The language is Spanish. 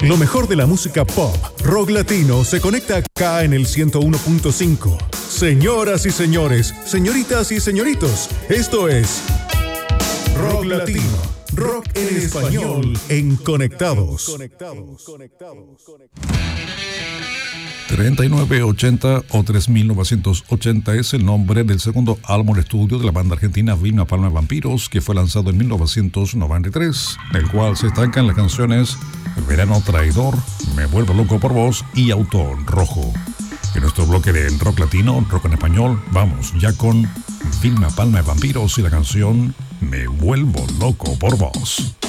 Lo mejor de la música pop, rock latino, se conecta acá en el 101.5. Señoras y señores, señoritas y señoritos, esto es Rock Latino, rock en español, en Conectados. 3980 o 3980 es el nombre del segundo álbum de estudio de la banda argentina Vilma Palma de Vampiros, que fue lanzado en 1993, en el cual se destacan las canciones Verano Traidor, Me Vuelvo Loco por Vos y Auto Rojo. En nuestro bloque de rock latino, rock en español, vamos ya con Vilma Palma de Vampiros y la canción Me Vuelvo Loco por Vos.